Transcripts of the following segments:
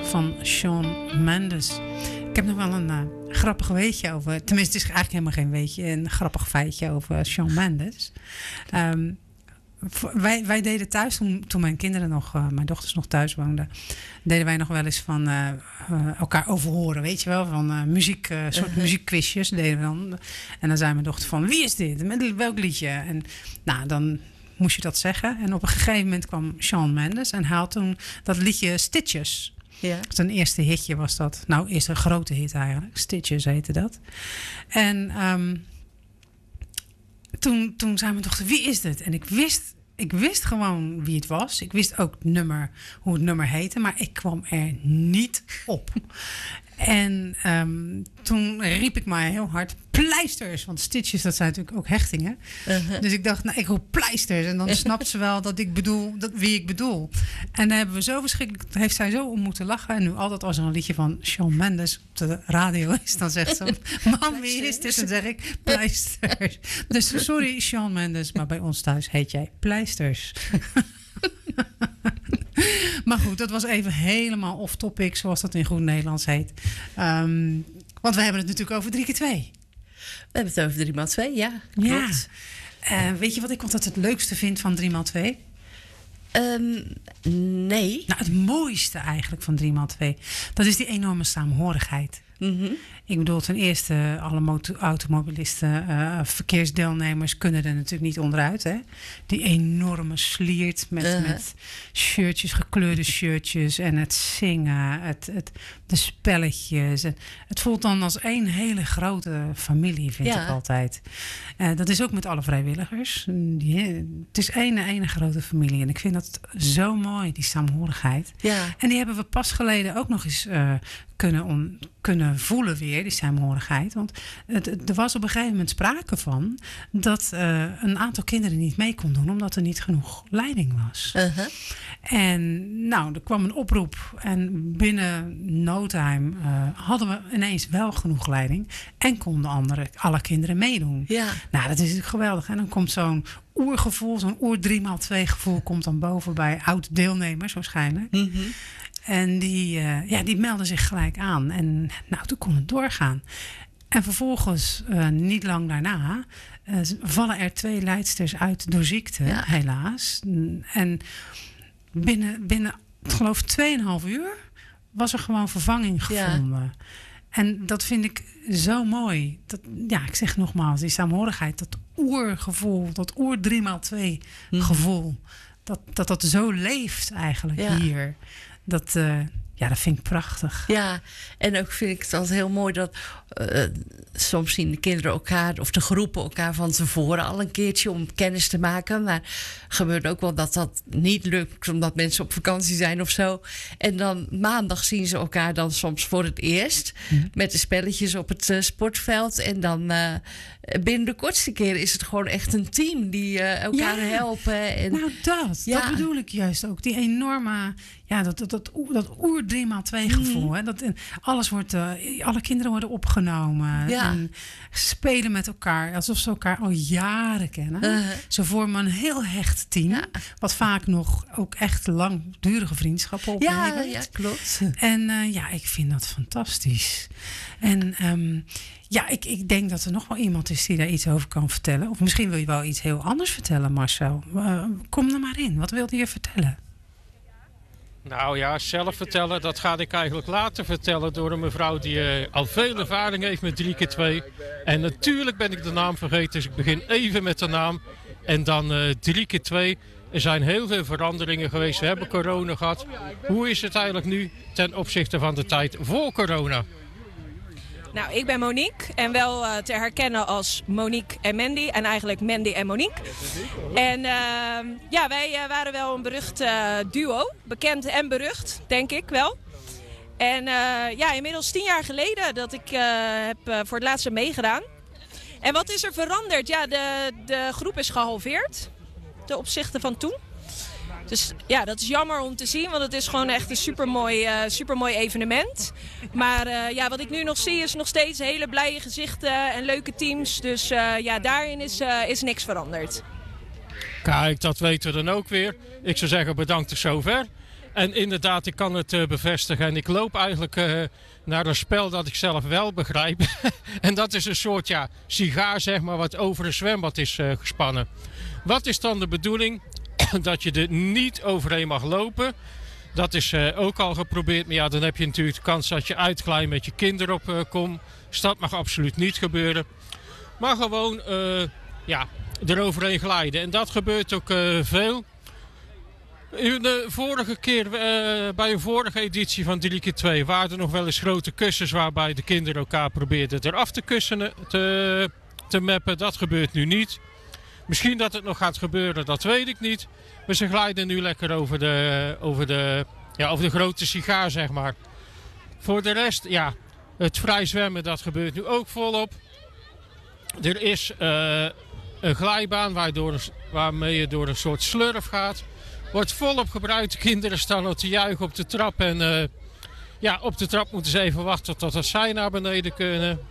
van Shawn Mendes. Ik heb nog wel een grappig weetje over... Tenminste, het is eigenlijk helemaal geen weetje. Een grappig feitje over Shawn Mendes. Wij deden thuis, toen mijn kinderen nog... mijn dochters nog thuis woonden... deden wij nog wel eens van elkaar overhoren. Weet je wel, van soort muziekquizjes deden we dan. En dan zei mijn dochter van... Wie is dit? Met welk liedje? En nou, dan... moest je dat zeggen. En op een gegeven moment kwam Shawn Mendes... en hij had toen dat liedje Stitches. Ja. Zijn eerste hitje was dat. Nou, eerst een grote hit eigenlijk. Stitches heette dat. En toen zei mijn dochter... Wie is dit? En ik wist gewoon wie het was. Ik wist ook hoe het nummer heette... maar ik kwam er niet op. En toen riep ik maar heel hard... Pleisters, want stitches, dat zijn natuurlijk ook hechtingen. Dus ik dacht, nou, ik roep pleisters. En dan snapt ze wel dat ik bedoel, wie ik bedoel. En dan hebben we zo verschrikkelijk... heeft zij zo om moeten lachen. En nu altijd als er een liedje van Shawn Mendes op de radio is... dan zegt ze, mam, wie is dit? Dan zeg ik, pleisters. Dus sorry, Shawn Mendes, maar bij ons thuis heet jij Pleisters. Maar goed, dat was even helemaal off-topic... zoals dat in goed Nederlands heet. Want we hebben het natuurlijk over 3x2. We hebben het over 3x2, ja. Klopt. Ja. Weet je wat ik altijd het leukste vind van 3x2? Nee. Nou, het mooiste eigenlijk van 3x2... dat is die enorme saamhorigheid. Mm-hmm. Ik bedoel, ten eerste, alle automobilisten, verkeersdeelnemers... kunnen er natuurlijk niet onderuit. Hè? Die enorme sliert met shirtjes, gekleurde shirtjes... en het zingen, de spelletjes. Het voelt dan als één hele grote familie, vind ik altijd. Dat is ook met alle vrijwilligers. Het is één grote familie. En ik vind dat zo mooi, die saamhorigheid. Ja. En die hebben we pas geleden ook nog eens... kunnen voelen weer, die saamhorigheid. Want er was op een gegeven moment sprake van... dat een aantal kinderen niet mee kon doen... omdat er niet genoeg leiding was. Uh-huh. En nou, er kwam een oproep... en binnen no time hadden we ineens wel genoeg leiding... en konden alle kinderen meedoen. Ja. Nou, dat is natuurlijk geweldig. En dan komt zo'n oergevoel, zo'n oer 3x2 gevoel... komt dan boven bij oud-deelnemers waarschijnlijk... Mm-hmm. En die melden zich gelijk aan. En nou, toen kon het doorgaan. En vervolgens, niet lang daarna... vallen er 2 leidsters uit door ziekte, helaas. En binnen ik geloof 2,5 uur... was er gewoon vervanging gevonden. Ja. En dat vind ik zo mooi. Ik zeg nogmaals, die saamhorigheid... dat oergevoel, dat oer 3x2 gevoel... dat zo leeft eigenlijk hier... Dat vind ik prachtig. Ja, en ook vind ik het altijd heel mooi dat soms zien de kinderen elkaar... of de groepen elkaar van tevoren al een keertje om kennis te maken. Maar gebeurt ook wel dat niet lukt omdat mensen op vakantie zijn of zo. En dan maandag zien ze elkaar dan soms voor het eerst... met de spelletjes op het sportveld. En dan binnen de kortste keren is het gewoon echt een team die elkaar helpen. En, nou, dat bedoel ik juist ook. Die enorme... Ja, dat oer 3x2 gevoel. Hè? Alle kinderen worden opgenomen. Ja. En spelen met elkaar. Alsof ze elkaar al jaren kennen. Ze vormen een heel hecht team. Ja. Wat vaak nog ook echt langdurige vriendschappen oplevert. Ja, klopt. En ik vind dat fantastisch. En ik denk dat er nog wel iemand is die daar iets over kan vertellen. Of misschien wil je wel iets heel anders vertellen, Marcel. Kom er maar in. Wat wilde je vertellen? Nou ja, zelf vertellen, dat ga ik eigenlijk later vertellen door een mevrouw die al veel ervaring heeft met 3x2. En natuurlijk ben ik de naam vergeten, dus ik begin even met de naam. En dan 3x2. Er zijn heel veel veranderingen geweest. We hebben corona gehad. Hoe is het eigenlijk nu ten opzichte van de tijd voor corona? Nou, ik ben Monique en wel te herkennen als Monique en Mandy en eigenlijk Mandy en Monique. En wij waren wel een berucht duo, bekend en berucht, denk ik wel. En inmiddels 10 jaar geleden dat ik heb voor het laatste meegedaan. En wat is er veranderd? Ja, de groep is gehalveerd ten opzichte van toen. Dus ja, dat is jammer om te zien, want het is gewoon echt een supermooi evenement. Maar wat ik nu nog zie is nog steeds hele blije gezichten en leuke teams. Dus daarin is niks veranderd. Kijk, dat weten we dan ook weer. Ik zou zeggen bedankt tot zover. En inderdaad, ik kan het bevestigen. En ik loop eigenlijk naar een spel dat ik zelf wel begrijp. En dat is een soort sigaar, zeg maar, wat over een zwembad is gespannen. Wat is dan de bedoeling? Dat je er niet overheen mag lopen. Dat is ook al geprobeerd. Maar ja, dan heb je natuurlijk de kans dat je uitglijdt met je kinderen op komt. Dus dat mag absoluut niet gebeuren. Maar gewoon eroverheen glijden. En dat gebeurt ook veel. De vorige keer, bij een vorige editie van 3x2 waren er nog wel eens grote kussens waarbij de kinderen elkaar probeerden eraf te kussenen, te mappen. Dat gebeurt nu niet. Misschien dat het nog gaat gebeuren, dat weet ik niet. Maar ze glijden nu lekker over de grote sigaar, zeg maar. Voor de rest, het vrij zwemmen, dat gebeurt nu ook volop. Er is een glijbaan waarmee je door een soort slurf gaat. Wordt volop gebruikt. De kinderen staan al te juichen op de trap. En op de trap moeten ze even wachten tot zij naar beneden kunnen.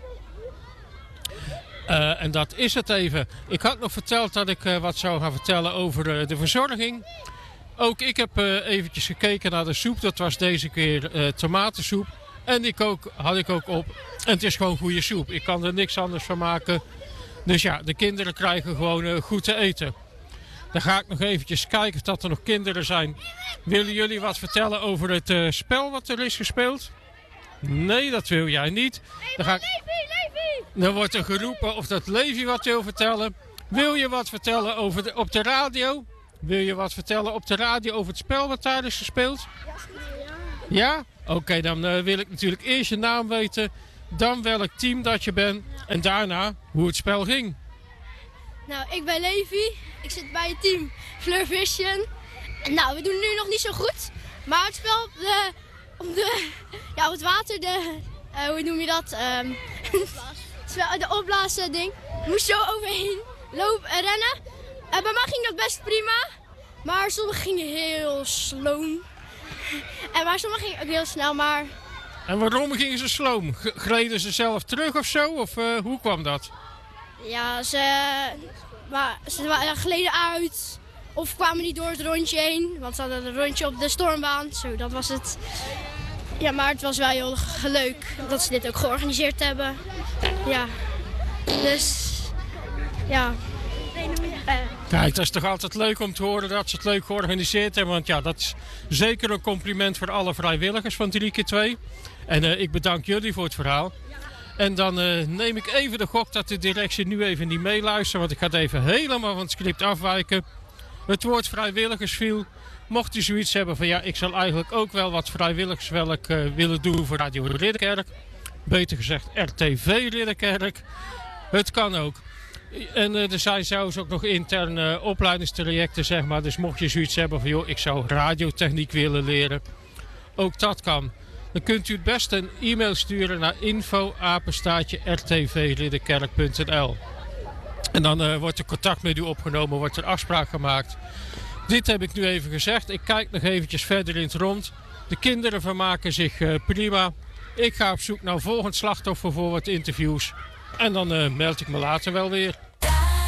En dat is het even. Ik had nog verteld dat ik wat zou gaan vertellen over de verzorging. Ook ik heb eventjes gekeken naar de soep. Dat was deze keer tomatensoep. En die had ik ook op. En het is gewoon goede soep. Ik kan er niks anders van maken. Dus de kinderen krijgen gewoon goed te eten. Dan ga ik nog eventjes kijken of er nog kinderen zijn. Willen jullie wat vertellen over het spel wat er is gespeeld? Nee, dat wil jij niet. Dan wordt er geroepen of dat Levi wat wil vertellen. Wil je wat vertellen op de radio? Wil je wat vertellen op de radio over het spel wat daar is gespeeld? Ja? Oké, dan wil ik natuurlijk eerst je naam weten. Dan welk team dat je bent. En daarna hoe het spel ging. Nou, ik ben Levi. Ik zit bij het team Fleur Vision. Nou, we doen het nu nog niet zo goed. Maar het spel op het water, hoe noem je dat? De opblazen ding. Moest zo overheen lopen, rennen. Bij mij ging dat best prima. Maar sommigen gingen heel sloom. Maar sommigen gingen ook heel snel, maar... En waarom gingen ze sloom? Gleden ze zelf terug of zo? Of hoe kwam dat? Ja, ze gleden uit of kwamen niet door het rondje heen. Want ze hadden een rondje op de stormbaan. Zo, dat was het. Ja, maar het was wel heel leuk dat ze dit ook georganiseerd hebben. Ja, dus ja. Kijk, dat is toch altijd leuk om te horen dat ze het leuk georganiseerd hebben. Want dat is zeker een compliment voor alle vrijwilligers van 3x2. En ik bedank jullie voor het verhaal. En dan neem ik even de gok dat de directie nu even niet meeluistert. Want ik ga het even helemaal van het script afwijken. Het woord vrijwilligers viel. Mocht u zoiets hebben van ik zal eigenlijk ook wel wat vrijwilligerswerk willen doen voor Radio Ridderkerk. Beter gezegd RTV Ridderkerk. Het kan ook. En er zijn zelfs ook nog interne opleidingstrajecten, zeg maar. Dus mocht je zoiets hebben van ik zou radiotechniek willen leren. Ook dat kan. Dan kunt u het beste een e-mail sturen naar info@rtvridderkerk.nl. En dan wordt er contact met u opgenomen, wordt er afspraak gemaakt. Dit heb ik nu even gezegd. Ik kijk nog eventjes verder in het rond. De kinderen vermaken zich prima. Ik ga op zoek naar een volgend slachtoffer voor wat interviews. En dan meld ik me later wel weer.